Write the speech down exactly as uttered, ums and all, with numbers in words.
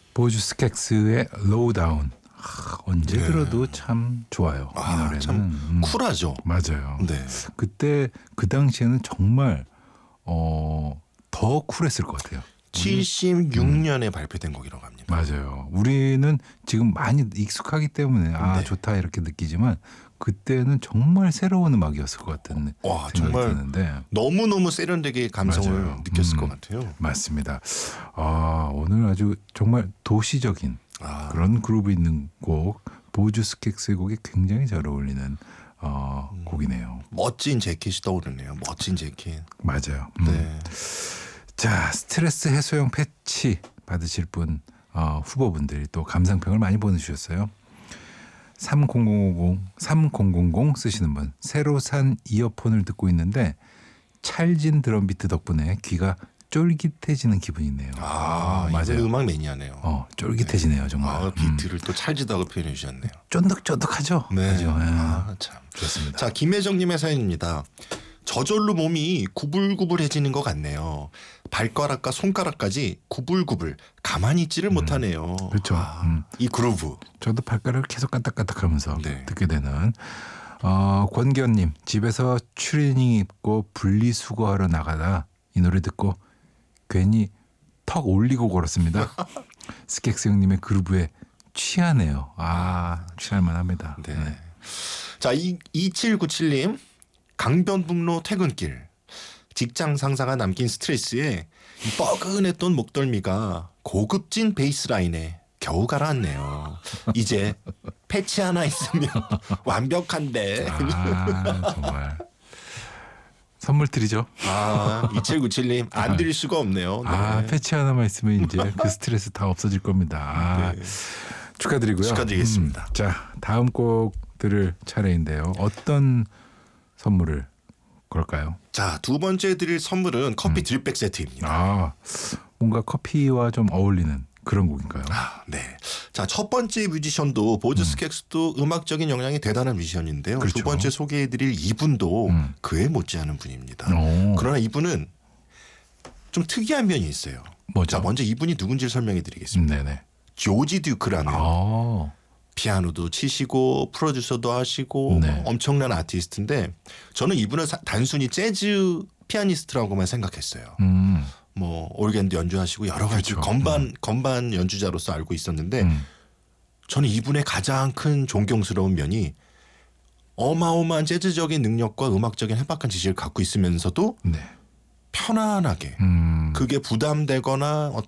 보주 스캑스의 로우다운. 아, 언제 네. 들어도 참 좋아요. 아, 이 노래는. 참 음. 쿨하죠. 맞아요. 네. 그때 그 당시에는 정말 어, 더 쿨했을 것 같아요. 칠십육 년에 음. 발표된 곡이라고 합니다. 맞아요. 우리는 지금 많이 익숙하기 때문에 아 네. 좋다 이렇게 느끼지만 그때는 정말 새로운 음악이었을 것 같은 와, 생각이 정말 드는데 너무너무 세련되게 감성을 맞아요. 느꼈을 음, 것 같아요. 맞습니다. 아, 오늘 아주 정말 도시적인 아. 그런 그루브 있는 곡 보주 스캑스의 곡이 굉장히 잘 어울리는 어, 음. 곡이네요. 멋진 재킷이 떠오르네요. 멋진 재킷. 맞아요. 음. 네. 자, 스트레스 해소용 패치 받으실 분 어, 후보분들이 또 감상평을 많이 보내주셨어요. 삼공공오공 삼공공공 쓰시는 분 새로 산 이어폰을 듣고 있는데 찰진 드럼 비트 덕분에 귀가 쫄깃해지는 기분이네요. 아, 아 맞아요. 음악 매니아네요. 어, 쫄깃해지네요 정말. 아, 비트를 음. 또 찰지다고 표현해 주셨네요. 쫀득쫀득하죠. 네. 그죠? 네. 아, 참 좋습니다. 자, 김혜정님의 사연입니다. 저절로 몸이 구불구불해지는 것 같네요. 발가락과 손가락까지 구불구불 가만히 있지를 음. 못하네요. 그렇죠. 아, 음. 이 그루브. 저도 발가락을 계속 까딱까딱하면서 네. 듣게 되는 어, 권기현님 집에서 추리닝 입고 분리수거하러 나가다 이 노래 듣고 괜히 턱 올리고 걸었습니다. 스캑스 형님의 그루브에 취하네요. 아 취할만합니다. 네. 네. 자, 이, 이칠구칠님 강변북로 퇴근길 직장 상사가 남긴 스트레스에 이 뻐근했던 목덜미가 고급진 베이스라인에 겨우 가라앉네요. 이제 패치 하나 있으면 완벽한데. 아 정말 선물 드리죠. 아, 이칠구칠님 안 드릴 수가 없네요. 네. 아 패치 하나만 있으면 이제 그 스트레스 다 없어질 겁니다. 아, 네. 축하드리고요. 축하드리겠습니다. 음, 자 다음 곡 들을 차례인데요. 어떤 선물을 걸까요? 자, 두 번째 드릴 선물은 커피 음. 드립백 세트입니다. 아, 뭔가 커피와 좀 어울리는 그런 곡인가요? 아, 네. 자, 첫 번째 뮤지션도 보주 스캑스도 음. 음악적인 역량이 대단한 뮤지션인데요. 그렇죠. 두 번째 소개해드릴 이분도 음. 그에 못지않은 분입니다. 오. 그러나 이분은 좀 특이한 면이 있어요. 뭐죠? 자, 먼저 이분이 누군지 설명해드리겠습니다. 음, 네네. 조지 듀크라는 오. 피아노도 치시고 프로듀서도 하시고 네. 엄청난 아티스트인데 저는 이분은 사, 단순히 재즈 피아니스트라고만 생각했어요. 음. 뭐 올겐도 연주하시고 여러 가지 그렇죠. 건반 음. 건반 연주자로서 알고 있었는데 음. 저는 이분의 가장 큰 존경스러운 면이 어마어마한 재즈적인 능력과 음악적인 해박한 지식을 갖고 있으면서도 네. 편안하게 음. 그게 부담되거나